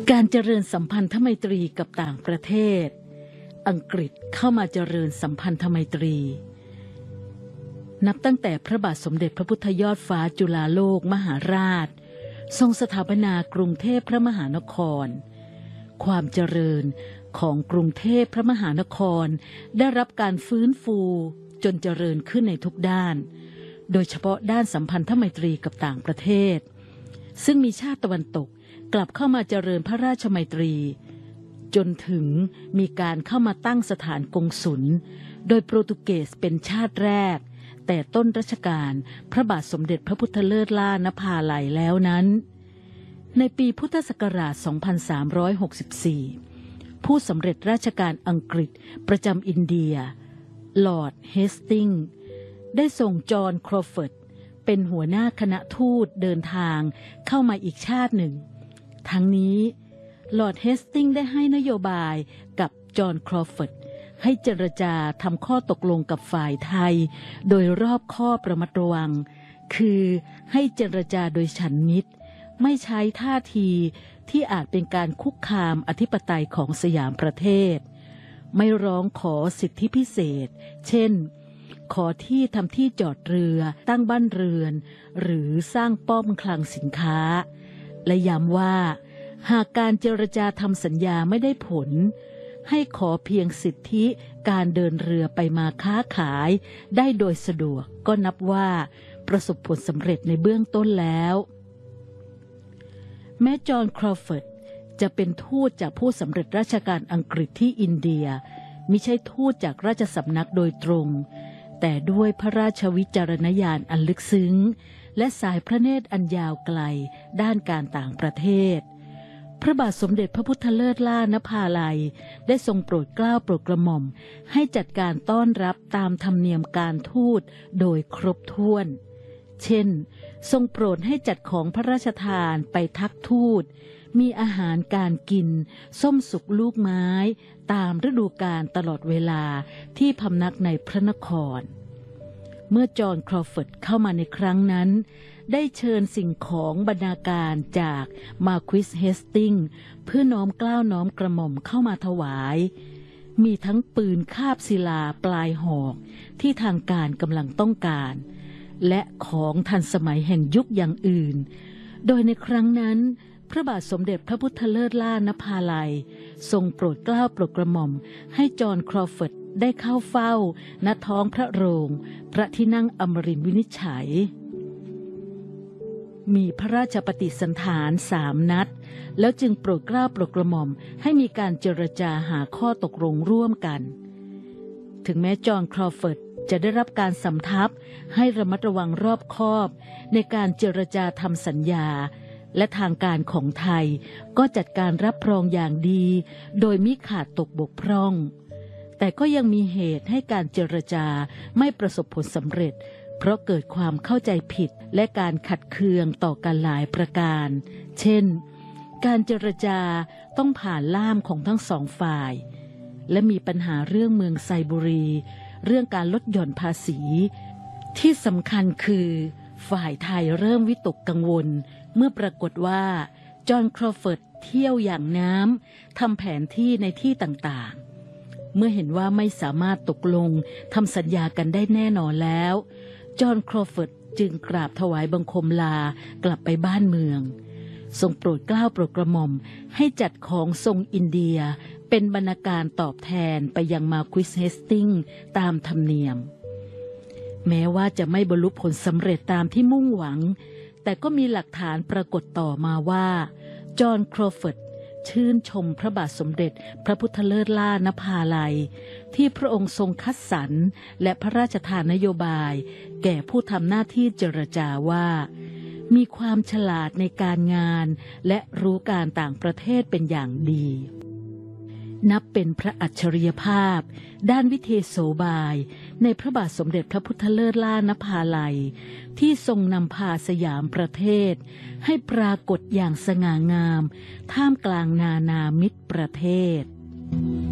การเจริญสัมพันธไมตรีกับต่างประเทศอังกฤษเข้ามาเจริญสัมพันธไมตรีนับตั้งแต่พระบาทสมเด็จพระพุทธยอดฟ้าจุฬาโลกมหาราชทรงสถาปนากรุงเทพพระมหานครความเจริญของกรุงเทพพระมหานครได้รับการฟื้นฟูจนเจริญขึ้นในทุกด้านโดยเฉพาะด้านสัมพันธไมตรีกับต่างประเทศซึ่งมีชาติตะวันตกกลับเข้ามาเจริญพระราชไมตรีจนถึงมีการเข้ามาตั้งสถานกงสุลโดยโปรตุเกสเป็นชาติแรกแต่ต้นรัชกาลพระบาทสมเด็จพระพุทธเลิศล่านภาลัยแล้วนั้นในปีพุทธศักราช 2364 ผู้สำเร็จราชการอังกฤษประจำอินเดียลอร์ดเฮสติงส์ได้ส่งจอห์นครอฟอร์ดเป็นหัวหน้าคณะทูตเดินทางเข้ามาอีกชาติหนึ่งทั้งนี้ลอร์ดเฮสติงส์ได้ให้นโยบายกับจอห์นครอฟอร์ดให้เจรจาทำข้อตกลงกับฝ่ายไทยโดยรอบคอบระมัดระวังคือให้เจรจาโดยฉันมิตรไม่ใช้ท่าทีที่อาจเป็นการคุกคามอธิปไตยของสยามประเทศไม่ร้องขอสิทธิพิเศษเช่นขอที่ทำที่จอดเรือตั้งบ้านเรือนหรือสร้างป้อมคลังสินค้าและย้ำว่าหากการเจรจาทำสัญญาไม่ได้ผลให้ขอเพียงสิทธิการเดินเรือไปมาค้าขายได้โดยสะดวกก็นับว่าประสบผลสำเร็จในเบื้องต้นแล้วแม้จอห์นครอฟอร์ดจะเป็นทูตจากผู้สำเร็จราชการอังกฤษที่อินเดียมิใช่ทูตจากราชสำนักโดยตรงแต่ด้วยพระราชวิจารณญาณอันลึกซึ้งและสายพระเนตรอันยาวไกลด้านการต่างประเทศพระบาทสมเด็จพระพุทธเลิศล่านภาลัยได้ทรงโปรดเกล้าโปรดกระหม่อมให้จัดการต้อนรับตามธรรมเนียมการทูตโดยครบถ้วนเช่นทรงโปรดให้จัดของพระราชทานไปทักทูตมีอาหารการกินส้มสุกลูกไม้ตามฤดูกาลตลอดเวลาที่พำนักในพระนครเมื่อจอห์นครอฟอร์ดเข้ามาในครั้งนั้นได้เชิญสิ่งของบรรณาการจากมาร์ควิสเฮสติงส์เพื่อน้อมเกล้าน้อมกระหม่อมเข้ามาถวายมีทั้งปืนคาบศิลาปลายหอกที่ทางการกำลังต้องการและของทันสมัยแห่งยุคอย่างอื่นโดยในครั้งนั้นพระบาทสมเด็จพระพุทธเลิศล่านภาลัยทรงโปรดเกล้าโปรดกระหม่อมให้จอห์นครอฟอร์ดได้เข้าเฝ้าณท้องพระโรงพระที่นั่งอมรินทร์วินิจฉัยมีพระราชปฏิสันถาน3 นัดแล้วจึงโปรดเกล้าโปรดกระหม่อมให้มีการเจรจาหาข้อตกลงร่วมกันถึงแม้จอห์นครอฟอร์ดจะได้รับการสำทับให้ระมัดระวังรอบคอบในการเจรจาทำสัญญาและทางการของไทยก็จัดการรับรองอย่างดีโดยมิขาดตกบกพร่องแต่ก็ยังมีเหตุให้การเจรจาไม่ประสบผลสำเร็จเพราะเกิดความเข้าใจผิดและการขัดเคืองต่อกันหลายประการเช่นการเจรจาต้องผ่านล่ามของทั้งสองฝ่ายและมีปัญหาเรื่องเมืองไซบุรีเรื่องการลดหย่อนภาษีที่สำคัญคือฝ่ายไทยเริ่มวิตกกังวลเมื่อปรากฏว่าจอห์นครอฟอร์ดเที่ยวอย่างน้ำทำแผนที่ในที่ต่างๆเมื่อเห็นว่าไม่สามารถตกลงทำสัญญากันได้แน่นอนแล้วจอห์นครอฟอร์ดจึงกราบถวายบังคมลากลับไปบ้านเมืองทรงโปรดเกล้าโปรดกระหม่อมให้จัดของทรงอินเดียเป็นบรรณาการตอบแทนไปยังมาร์ควิสเฮสติงส์ตามธรรมเนียมแม้ว่าจะไม่บรรลุผลสำเร็จตามที่มุ่งหวังแต่ก็มีหลักฐานปรากฏต่อมาว่าจอห์นครอฟอร์ดชื่นชมพระบาทสมเด็จพระพุทธเลิศล่านภาลัยที่พระองค์ทรงคัดสรรและพระราชทานนโยบายแก่ผู้ทำหน้าที่เจรจาว่ามีความฉลาดในการงานและรู้การต่างประเทศเป็นอย่างดีนับเป็นพระอัจฉริยภาพด้านวิเทโสบายในพระบาทสมเด็จพระพุทธเลิศล่านภาลัยที่ทรงนำพาสยามประเทศให้ปรากฏอย่างสง่างามท่ามกลางนานามิตรประเทศ